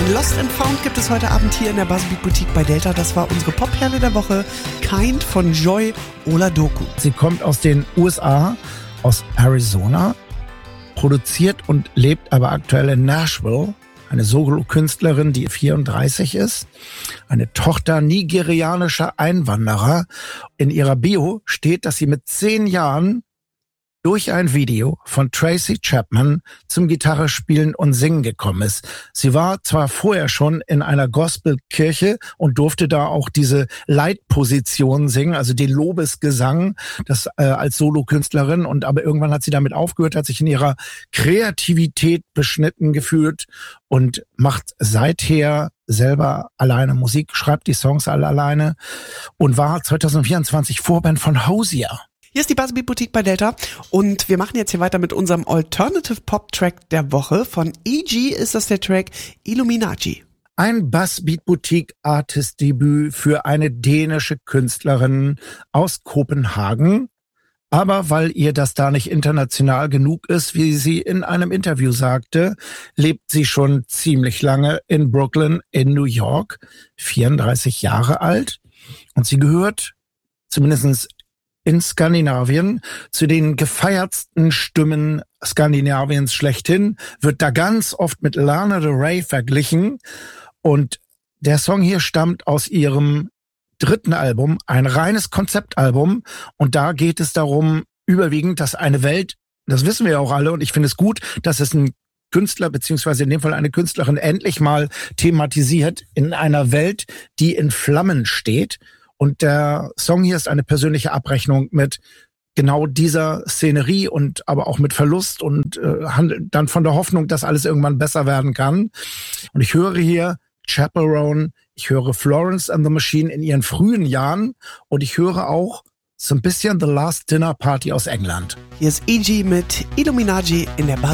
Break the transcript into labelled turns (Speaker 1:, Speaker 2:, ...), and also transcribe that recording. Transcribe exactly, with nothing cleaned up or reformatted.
Speaker 1: Lost and Found gibt es heute Abend hier in der Buzzbeat Boutique bei Delta. Das war unsere Popperle der Woche, Kind von Joy Oladoku.
Speaker 2: Sie kommt aus den U S A, aus Arizona, produziert und lebt aber aktuell in Nashville. Eine Solo-Künstlerin, die vierunddreißig ist, eine Tochter nigerianischer Einwanderer. In ihrer Bio steht, dass sie mit zehn Jahren durch ein Video von Tracy Chapman zum Gitarrespielen und Singen gekommen ist. Sie war zwar vorher schon in einer Gospelkirche und durfte da auch diese Leitposition singen, also den Lobesgesang, das äh, als Solokünstlerin, und aber irgendwann hat sie damit aufgehört, hat sich in ihrer Kreativität beschnitten gefühlt und macht seither selber alleine Musik, schreibt die Songs alle alleine und war zwanzig vierundzwanzig Vorband von Hozier.
Speaker 1: Hier ist die Buzzbeat Boutique bei Delta und wir machen jetzt hier weiter mit unserem Alternative Pop Track der Woche. Von E G ist das der Track Illuminati.
Speaker 2: Ein Buzzbeat Boutique Artist Debüt für eine dänische Künstlerin aus Kopenhagen. Aber weil ihr das da nicht international genug ist, wie sie in einem Interview sagte, lebt sie schon ziemlich lange in Brooklyn in New York, vierunddreißig Jahre alt. Und sie gehört zumindest in Skandinavien zu den gefeiertsten Stimmen Skandinaviens schlechthin, wird da ganz oft mit Lana Del Rey verglichen. Und der Song hier stammt aus ihrem dritten Album, ein reines Konzeptalbum. Und da geht es darum, überwiegend, dass eine Welt, das wissen wir ja auch alle, und ich finde es gut, dass es ein Künstler, beziehungsweise in dem Fall eine Künstlerin, endlich mal thematisiert in einer Welt, die in Flammen steht. Und der Song hier ist eine persönliche Abrechnung mit genau dieser Szenerie und aber auch mit Verlust und äh, handelt dann von der Hoffnung, dass alles irgendwann besser werden kann. Und ich höre hier Chaperone, ich höre Florence and the Machine in ihren frühen Jahren und ich höre auch so ein bisschen The Last Dinner Party aus England.
Speaker 1: Hier ist E G mit Illuminati in der Buzz